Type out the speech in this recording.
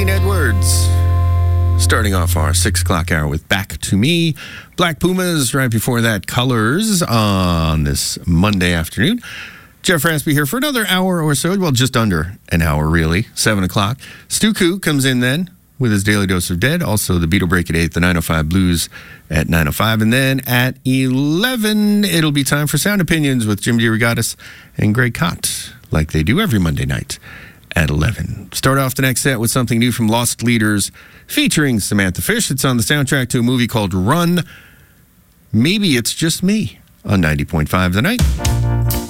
Wayne Edwards. Starting off our 6 o'clock hour with Back to Me. Black Pumas, right before that, Colors on this Monday afternoon. Jeff Raspy here for another hour or so. Well, just under an hour, really. 7 o'clock. Stu Koo comes in then with his Daily Dose of Dead. Also, the Beatle Break at 8, the 905 Blues at 905. And then at 11, it'll be time for Sound Opinions with Jim DeRogatis and Greg Kot, like they do every Monday night at 11. Start off the next set with something new from Lost Leaders featuring Samantha Fish. It's on the soundtrack to a movie called Run. Maybe It's Just Me on 90.5 The Night.